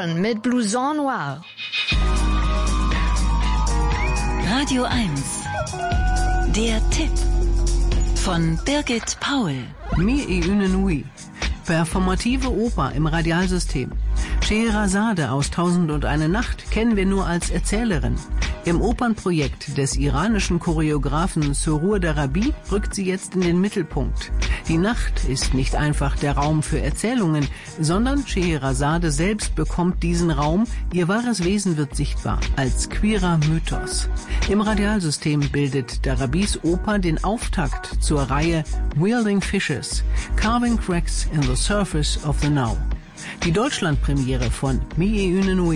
Sharon mit Blouson Noir. Radio 1. Der Tipp von Birgit Paul. Mille et une nuits. Performative Oper im Radialsystem. Scheherazade aus 1001 Nacht kennen wir nur als Erzählerin. Im Opernprojekt des iranischen Choreografen Surur Darabi rückt sie jetzt in den Mittelpunkt. Die Nacht ist nicht einfach der Raum für Erzählungen, sondern Scheherazade selbst bekommt diesen Raum, ihr wahres Wesen wird sichtbar, als queerer Mythos. Im Radialsystem bildet Darabis Oper den Auftakt zur Reihe Wielding Fishes, Carving Cracks in the Surface of the Now. Die Deutschlandpremiere von Mille et une nuits